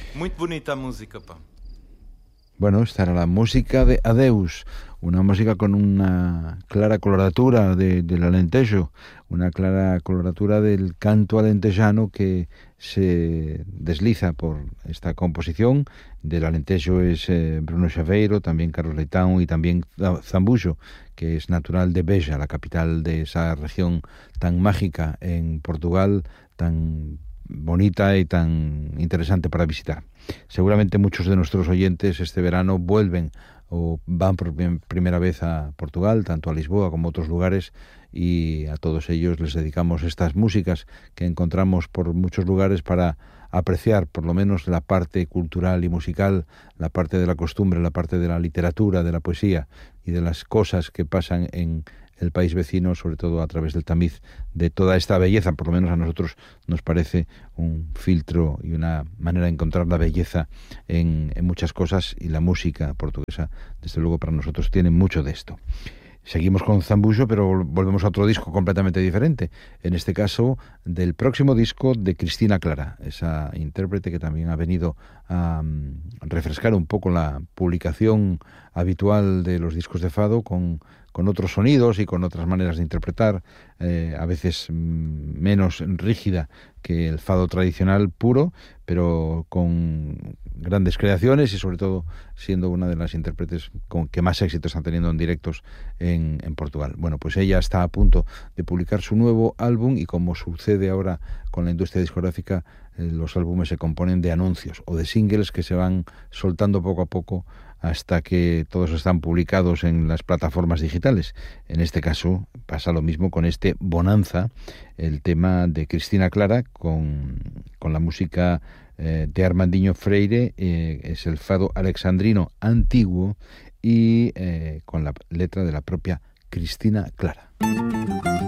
Muito bonita a música, pá. Bueno, esta era la música de Adeus, una música con una clara coloratura del Alentejo, una clara coloratura del canto alentejano que se desliza por esta composición. Del Alentejo es Bruno Chaveiro, también Carlos Leitão y también Zambujo, que es natural de Beja, la capital de esa región tan mágica en Portugal, tan bonita y tan interesante para visitar. Seguramente muchos de nuestros oyentes este verano vuelven o van por primera vez a Portugal, tanto a Lisboa como a otros lugares, y a todos ellos les dedicamos estas músicas que encontramos por muchos lugares para apreciar por lo menos la parte cultural y musical, la parte de la costumbre, la parte de la literatura, de la poesía y de las cosas que pasan en el país vecino, sobre todo a través del tamiz de toda esta belleza. Por lo menos a nosotros nos parece un filtro y una manera de encontrar la belleza en muchas cosas, y la música portuguesa, desde luego, para nosotros tiene mucho de esto. Seguimos con Zambujo, pero volvemos a otro disco completamente diferente. En este caso, del próximo disco de Cristina Clara, esa intérprete que también ha venido a refrescar un poco la publicación habitual de los discos de fado con otros sonidos y con otras maneras de interpretar, a veces menos rígida que el fado tradicional puro, pero con grandes creaciones y sobre todo siendo una de las intérpretes que más éxitos están teniendo en directos en Portugal. Bueno, pues ella está a punto de publicar su nuevo álbum, y como sucede ahora con la industria discográfica, los álbumes se componen de anuncios o de singles que se van soltando poco a poco hasta que todos están publicados en las plataformas digitales. En este caso pasa lo mismo con este Bonanza, el tema de Cristina Clara con la música de Armandinho Freire, es el fado alexandrino antiguo, y con la letra de la propia Cristina Clara.